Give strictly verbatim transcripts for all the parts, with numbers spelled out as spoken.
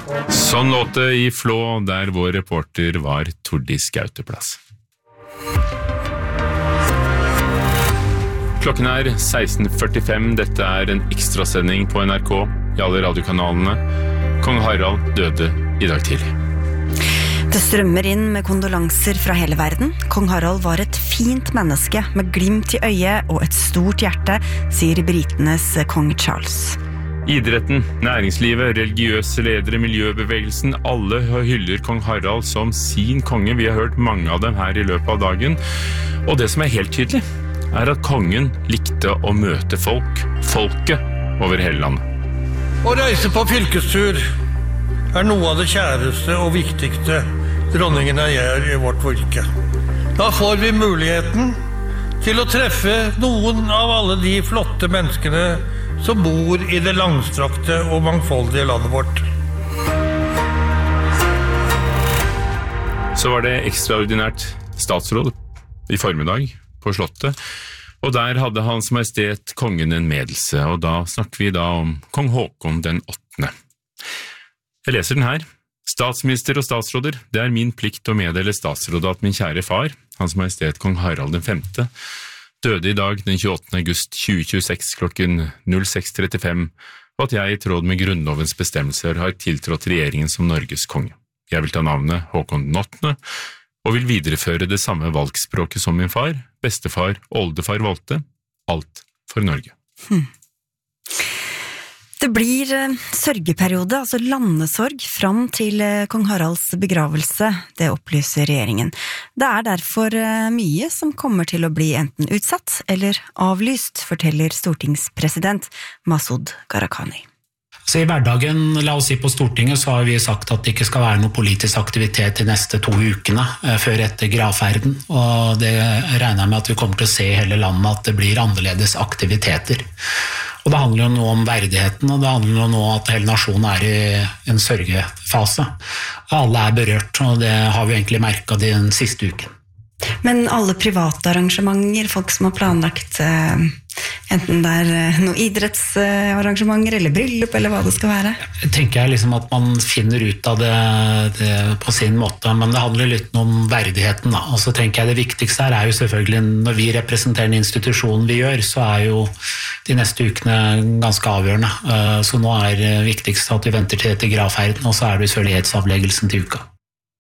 Sånn låt det i Flå, der vår reporter var Tordis Gauteplass. Klokken er seksten førtifem, dette er en ekstrasending på N R K i alle radiokanalene. Kong Harald døde i dag tidlig. Det strømmer inn med kondolanser fra hele verden. Kong Harald var et fint menneske med glimt i øyet og et stort hjerte, sier britenes kong Charles. Idretten, næringslivet, religiøse ledere, miljøbevegelsen, alle hyller kong Harald som sin konge. Vi har hørt mange av dem her i løpet av dagen. Og det som er helt tydelig, er at kongen likte å møte folk, folket over hele landet. Å reise på fylkestur er noe av det kjæreste og viktigste dronningene gjør i vårt fylke. Da får vi muligheten til å treffe noen av alle de flotte menneskene som bor i det langstrakte og mangfoldige landet vårt. Så var det ekstraordinært statsråd i formiddag på Slottet, og der hadde Hans Majestet kongen en medelse, og da snakker vi da om kong Håkon den åttende. Jeg leser den her. Statsminister og statsråder, det er min plikt å meddele statsrådet at min kjære far, Hans Majestet kong Harald den femte, døde i dag den tjueåttende august tjue tjueseks klokken null seks trettifem, og at jeg i tråd med grunnlovens bestemmelser har tiltrådt regjeringen som Norges konge. Jeg vil ta navnet Håkon den åttende, og vil videreføre det samme valgspråket som min far, bestefar, oldefar valgte, alt for Norge. Hmm. Det blir sørgeperiode, altså landesorg, fram til kong Haralds begravelse, det opplyser regjeringen. Det er derfor mye som kommer til å bli enten utsatt eller avlyst, forteller stortingspresident Masud Gharahkhani. Så i hverdagen, la oss si på Stortinget, så har vi sagt at det ikke skal være noe politisk aktivitet de neste to ukene før etter gravferden, og det regner jeg med at vi kommer til å se i hele landet at det blir annerledes aktiviteter. Og det handler jo nå om verdigheten, og det handler jo nå at hele nasjonen er i en sørgefase. Alle er berørt, og det har vi egentlig merket den siste uken. Men alle private arrangementer, folk som har planlagt eh, enten det er noen idrettsarrangementer eller bryllup eller hva det skal være? Jeg tenker jeg liksom at man finner ut av det, det på sin måte, men det handler litt om verdigheten da. Og så tenker jeg det viktigste her er jo selvfølgelig når vi representerer en institusjon vi gjør, så er jo de neste ukene ganske avgjørende. Så nå er det viktigste at vi venter til etter gravferden, og så er det sørlighetsavleggelsen til uka.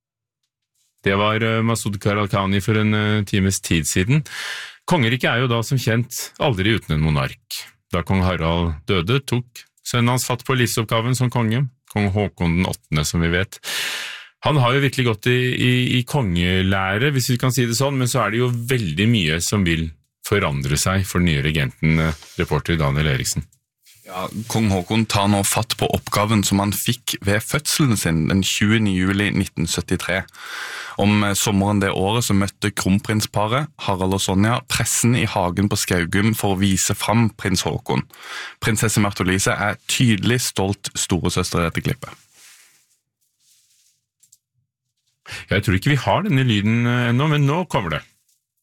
Det var Masud Gharahkhani for en times tid siden. Kongeriket er jo da som kjent aldri uten en monark. Da kong Harald døde, tok sønnen hans fatt på livsoppgaven som konge, kong Håkon den åttende som vi vet. Han har jo virkelig gått i, i, i kongelære, hvis vi kan si det sånn, men så er det jo veldig mye som vil forandre seg for den nye regenten, reporter Daniel Eriksen. Ja, kong Håkon tar nå fatt på oppgaven som han fikk ved fødselen sin den tjuende juli nitten syttitre. Om sommeren det året så møtte kronprinsparet, Harald og Sonja, pressen i hagen på Skaugum for å vise fram prins Håkon. Prinsesse Märtha Louise er tydelig stolt storesøster i dette klippet. Jeg tror ikke vi har denne lyden ennå, men nå kommer det.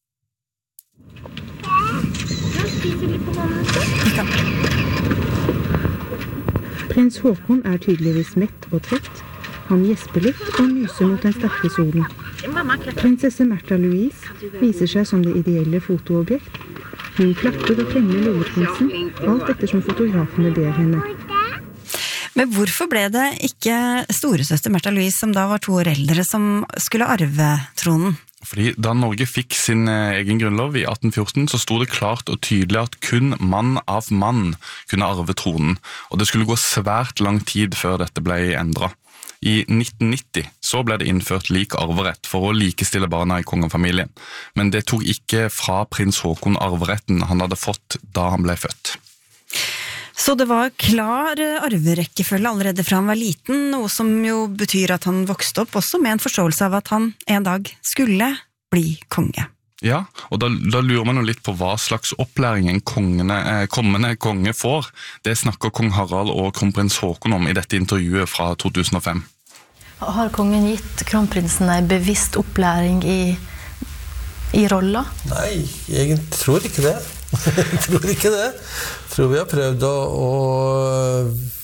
Prins Håkon er tydeligvis mett og trett. Han gjesper litt og nyser mot den sterke solen. Prinsesse Märtha Louise viser seg som det ideelle fotoobjekt. Hun klapper og klemmer lilleprinsen, alt ettersom fotografene ber henne. Men hvorfor ble det ikke storesøster Märtha Louise, som da var to år eldre, som skulle arve tronen? Fordi da Norge fikk sin egen grunnlov i atten fjorten, så sto det klart og tydelig at kun mann av mann kunne arve tronen, og det skulle gå svært lang tid før dette ble endret. I nitten nitti så ble det innført lik arverett for å likestille barna i kongefamilien, men det tok ikke fra prins Håkon arveretten han hadde fått da han ble født. Så det var klar arverekkefølge allerede fra han var liten, noe som jo betyr at han vokste opp også med en forståelse av at han en dag skulle bli konge. Ja, og da, da lurer man jo litt på hva slags opplæring en kongene, eh, kommende konge får. Det snakker kong Harald og kronprins Håkon om i dette intervjuet fra to tusen og fem. Har kongen gitt kronprinsen en bevisst opplæring i, i rolla? Nei, jeg tror ikke det. Jeg tror ikke det. Jeg tror vi har prøvd å, å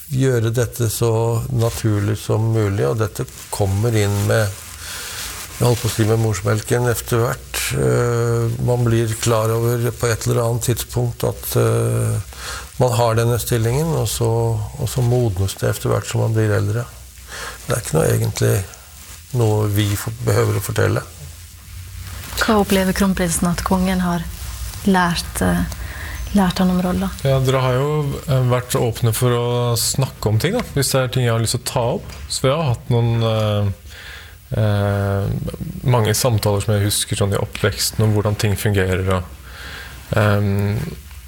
gjøre dette så naturlig som mulig, og dette kommer inn med, jeg holdt på å si med morsmelken etter hvert. Man blir klar over på et eller annet tidspunkt at man har denne stillingen, og så, og så modnes det etter hvert som man blir eldre. Det er ikke noe egentlig noe vi behøver å fortelle. Hva opplever kronprinsen at kongen har lært, lært han om rolla? Ja, dere har jo vært åpne for å snakke om ting, da, hvis det er ting jeg har lyst til å ta opp. Så vi har hatt noen eh, eh, mange samtaler som jeg husker sånn i oppveksten om hvordan ting fungerer. Og, eh,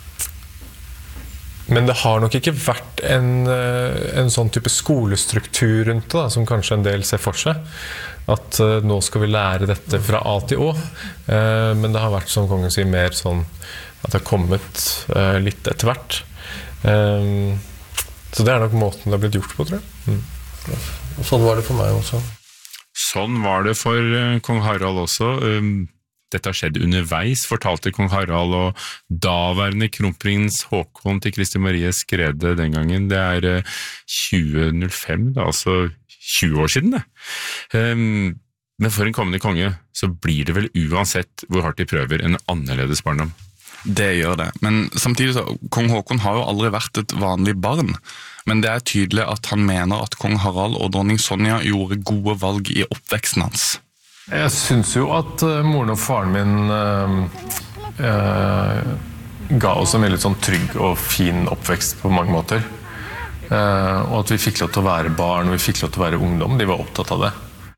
men det har nok ikke vært en, en sånn type skolestruktur rundt det, da, som kanskje en del ser for seg. At uh, nå skal vi lære dette fra A til Å. Uh, men det har vært, som kongen sier, mer sånn at det har kommet uh, litt etter hvert. Uh, så det er nok måten det har blitt gjort på, tror jeg. Mm. Sånn var det for meg også. Sånn var det for uh, kong Harald også. Um, dette har skjedd underveis, fortalte kong Harald, og daværende kronprins Håkon til Kristi Marie skrev det den gangen. Det er uh, tjue null fem, da, altså tjue år siden det. Um, men for en kommende konge så blir det vel uansett hvor hardt de prøver en annerledes barndom. Det gjør det, men samtidig så, kong Håkon har jo aldri vært et vanlig barn, men det er tydelig at han mener at kong Harald og dronning Sonja gjorde gode valg i oppveksten hans. Jeg synes jo at uh, moren og faren min uh, uh, ga oss en veldig sånn trygg og fin oppvekst på mange måter. Uh, og at vi fikk lov til å være barn, og vi fikk lov til å være ungdom. De var opptatt av det.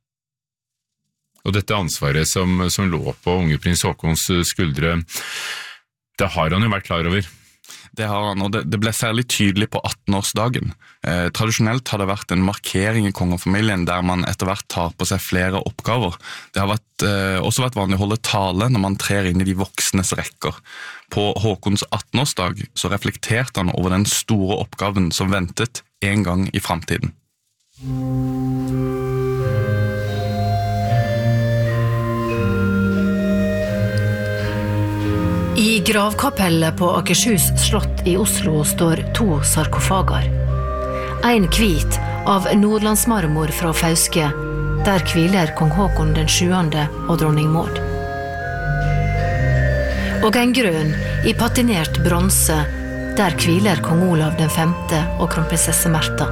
Og dette ansvaret som, som lå på unge prins Håkons skuldre, det har han jo vært klar over. Det har han, og det, det ble særlig tydelig på attenårsdagen. Eh, tradisjonelt har det vært en markering i kongefamilien der man etter hvert tar på seg flere oppgaver. Det har vært, eh, også vært vanlig å holde tale når man trer inn i de voksnes rekker. På Håkons attenårsdag så reflekterte han over den store oppgaven som ventet en gang i fremtiden. I gravkapellet på Akershus slott i Oslo står to sarkofager. En hvit av nordlandsmarmor fra Fauske, der hviler kong Håkon den sjuende og dronning Maud. Og en grønn i patinert bronse, der hviler kong Olav den femte og kronprinsesse Märtha.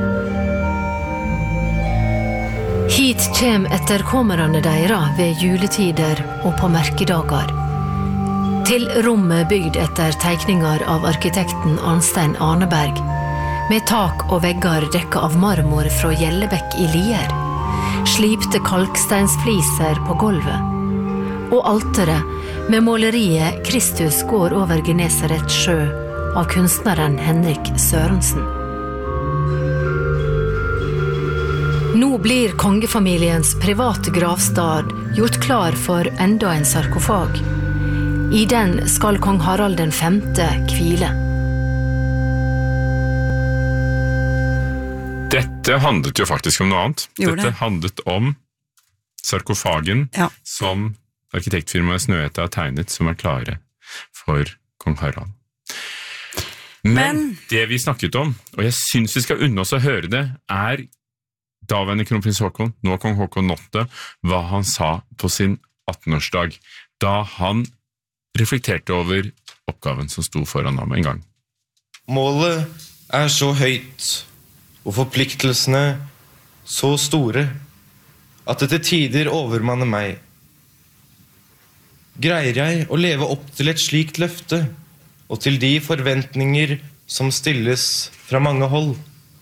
Hit kjem etterkommerne deira ved juletider og på merkedager. Til rommet bygd etter teikninger av arkitekten Arnstein Arneberg, med tak og vegger dekket av marmor fra Gjellebekk i Lier, slipte kalksteinsfliser på gulvet, og alteret med måleriet Kristus går over Genesaret sjø av kunstneren Henrik Sørensen. Nå blir kongefamiliens private gravstad gjort klar for enda en sarkofag. I den skal kong Harald den femte hvile. Dette handlet jo faktisk om noe annet. Gjorde Dette det? handlet om sarkofagen Ja. som arkitektfirmaet Snøhetta har tegnet, som er klare for kong Harald. Men, Men- det vi snakket om, og jeg synes vi skal unne oss å høre det, er daværende kronprins Håkon, nå kong Håkon åtte, hva han sa på sin attenårsdag, da han reflekterte over oppgaven som sto foran ham en gang. Målet er så høyt, og forpliktelsene så store, at det til tider overmanner meg. Greier jeg å leve opp til et slikt løfte, og til de forventninger som stilles fra mange hold?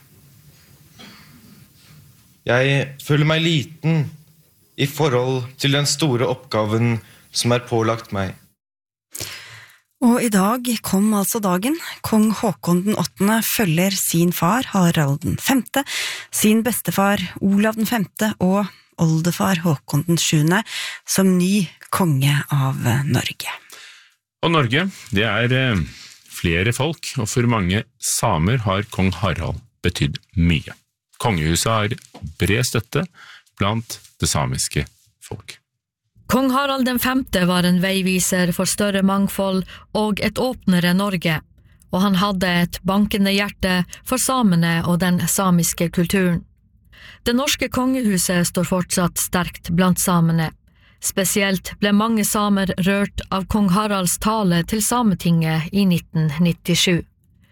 Jeg føler meg liten i forhold til den store oppgaven som er pålagt meg. Og i dag kom altså dagen. Kong Håkon den åttende følger sin far, Harald den femte, sin bestefar, Olav den femte, og oldefar Håkon den sjuende, som ny konge av Norge. Og Norge, det er eh, flere folk, og for mange samer har kong Harald betydd mye. Kongehuset har bred støtte blant det samiske folk. Kong Harald den femte var en veiviser for større mangfold og et åpnere Norge, og han hadde et bankende hjerte for samene og den samiske kulturen. Det norske kongehuset står fortsatt sterkt blant samene. Spesielt ble mange samer rørt av kong Haralds tale til Sametinget i nitten nittisju.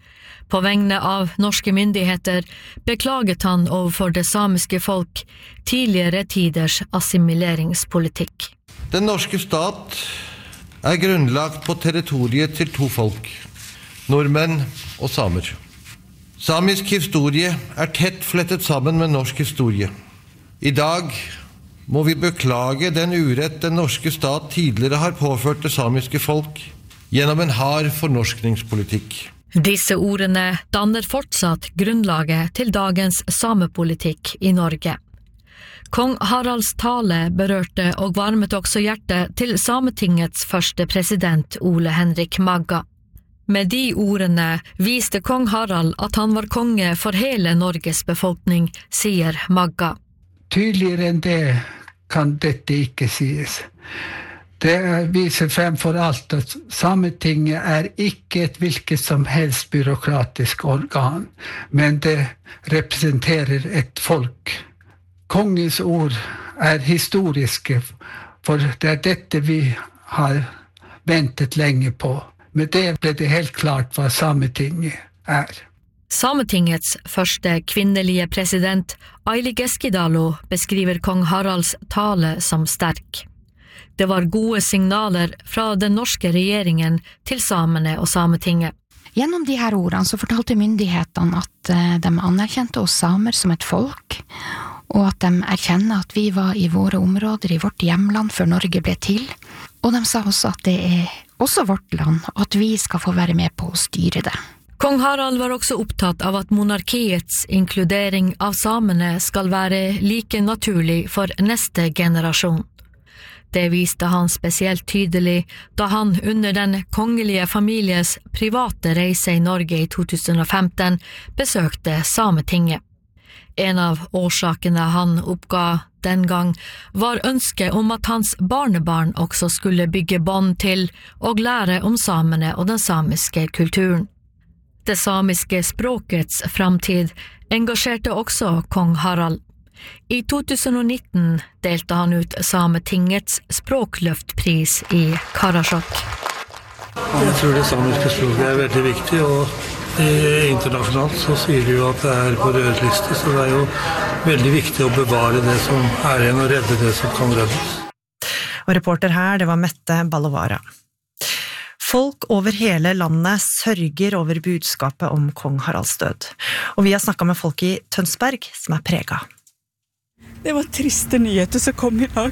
På vegne av norske myndigheter beklaget han overfor det samiske folk tidligere tiders assimileringspolitikk. Den norske stat er grunnlagt på territoriet til to folk, nordmenn og samer. Samisk historie er tett flettet sammen med norsk historie. I dag må vi beklage den urett den norske stat tidligere har påført det samiske folk gjennom en hard fornorskningspolitikk. Disse ordene danner fortsatt grunnlaget til dagens samepolitikk i Norge. Kong Haralds tale berørte og varmet også hjertet til Sametingets første president Ole Henrik Magga. Med de ordene viste kong Harald at han var konge for hele Norges befolkning, sier Magga. Tydeligere enn det kan dette ikke sies. Det viser fremfor alt at Sametinget er ikke et hvilket som helst byråkratisk organ, men det representerer et folk. Kongens ord er historiske, for det er dette vi har ventet lenge på. Med det ble det helt klart hva Sametinget er. Sametingets første kvinnelige president, Aili Keskidalo, beskriver kong Haralds tale som sterk. Det var gode signaler fra den norske regjeringen til samene og Sametinget. Gjennom de her ordene så fortalte myndighetene at de anerkjente oss samer som et folk, og at de erkjenner at vi var i våre områder i vårt hjemland før Norge ble til. Og de sa også at det er også vårt land, og at vi skal få være med på å styre det. Kong Harald var også opptatt av at monarkiets inkludering av samene skal være like naturlig for neste generasjon. Det viste han spesielt tydelig da han under den kongelige families private reise i Norge i to tusen og femten besøkte Sametinget. En av årsakene han oppga den gang var ønsket om at hans barnebarn også skulle bygge bånd til og lære om samene og den samiske kulturen. Det samiske språkets framtid engasjerte også kong Harald. I to tusen og nitten delte han ut Sametingets språkløftpris i Karasjok. Jeg tror det samiske språket er veldig viktig, og internasjonalt så sier de jo at det er på rød liste, så det er jo veldig viktig å bevare det som er igjen og redde det som kan reddes. Og reporter her, det var Mette Ballovara. Folk over hele landet sørger over budskapet om kong Haralds død. Og vi har snakket med folk i Tønsberg som er preget. Det var triste nyheter som kom i dag.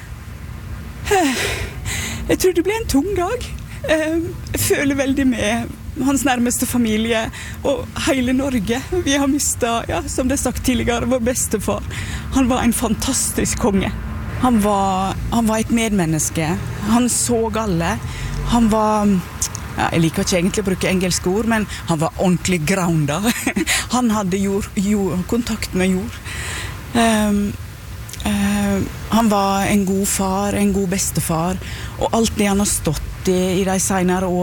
Jeg tror det ble en tung dag. Jeg føler veldig med hans nærmeste familie og hele Norge. Vi har mistet, ja, som det er sagt tidligere, vår bestefar. Han var en fantastisk konge. Han var, han var et medmenneske. Han så alle. Han var, ja, jeg liker ikke egentlig å bruke engelske ord, men han var ordentlig grounda. Han hadde jord, jord, kontakt med jord. Um, uh, han var en god far, en god bestefar, og alt det han har stått i i de senere år.